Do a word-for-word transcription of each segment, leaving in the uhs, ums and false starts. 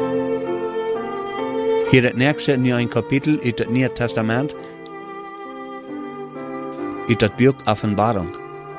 Hier het nächste in een kapitel uit het Nieuwe Testament, uit het boek Offenbarung.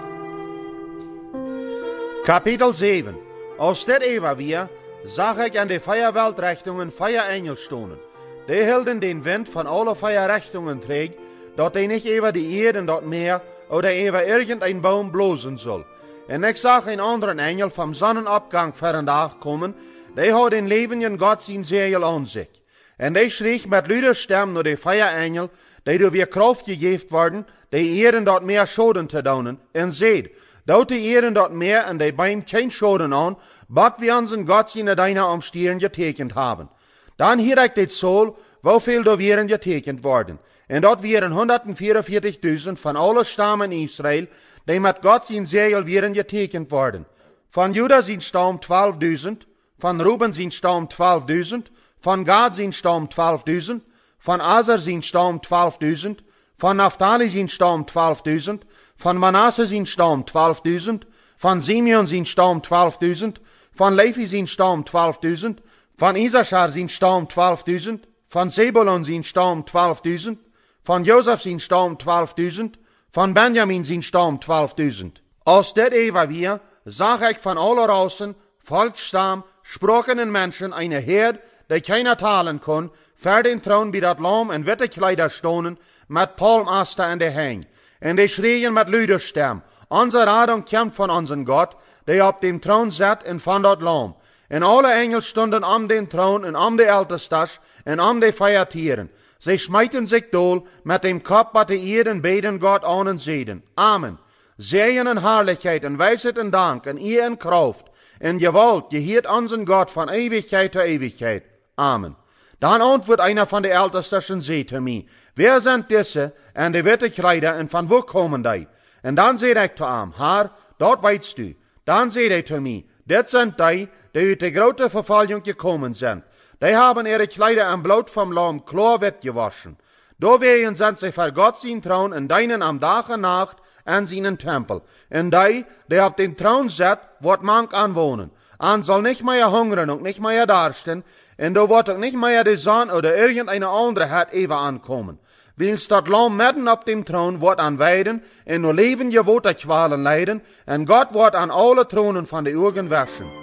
Kapitel zeven. Als dit even weer, zag ik aan de Feierweltrichtungen Feierengel stonen. Die hielden den Wind van alle Feierrichtungen trägt, dat hij niet over de Erde dat Meer oder over irgendein Baum blozen soll. En ik zag een andere Engel vom Sonnenopgang verandag komen, die had den levenden Gott zijn Segel aan zich. En die schreef met luider stem naar de Feierengel, die door weer Kraft gegeven worden, die Erde dat Meer schoden te doen, en zeid, dat die Erde dat Meer en die Baum kein Schoden aan, wat wir unseren Gott seine deiner am Stirn getekend haben. Dan hier ik dit Zoll, hoeveel er wären getekend worden. En dat wären honderdvierenveertigduizend van alle Stammen Israël, die met Gott zijn Segel wären getekend worden. Van Juda zijn Stamm twaalfduizend, van Ruben zijn Stamm twaalfduizend, van Gad zijn Stamm twaalfduizend, van Aser zijn Stamm twaalfduizend, van Naphtali zijn Stamm twaalfduizend, van Manasse zijn Stamm twaalfduizend, van Simeon zijn Stamm twaalfduizend, van Levi zijn Stamm twaalfduizend, van Issachar zijn Stamm twaalfduizend, van Zebulon zijn Stamm twaalfduizend, van Jozef zijn Stamm twaalfduizend, van Benjamin zijn Stamm twaalfduizend. Als dit even weer, zag ik van alle Rassen, Volksstamm, Sprachen en Menschen eine Herd, die keiner talen kon, ver den Thron bij dat Lamm en witte Kleider stonen, met palmaster in de hang. En die schreien met luider stem, onze Radung kommt von unseren Gott, die op dem Thron zat en van dat Lamm. En alle Engel stonden om den Thron en om de Ältestas en om de Feiertieren. Sie smijten zich dool met dem Kopf wat de Erde beden Gott aan en zeiden. Amen. Zegen en Herrlichkeit en wijsheid en dank en eer en kracht en gewalt geheert unseren Gott van Ewigkeit zu Ewigkeit. Amen. Dan antwoordt einer van de Ältestas en zei te mij, wer sind diese en de witte Kleider en van wo komen die? En dan zei ik te hem, Herr, dat weitst du. Dan zei hij te mij, dit sind die, die uit de grote vervolging gekommen sind. Die haben ihre Kleider am Blut vom Lamm klar gewaschen. Deswegen sind sie vor Gott sein Thron und deinen am Tag und Nacht an seinen Tempel. Und die, die auf dem Thron sind, wird mank anwohnen. An soll nicht mehr hungern und nicht mehr darstellen, und da wird auch nicht mehr die Sonne oder irgendeine andere Hat Eva ankommen. Wils dat Lamm mitten auf dem Thron wird an weiden, und nur leben je Qualen leiden, und Gott wird an alle Thronen von der Urgen waschen.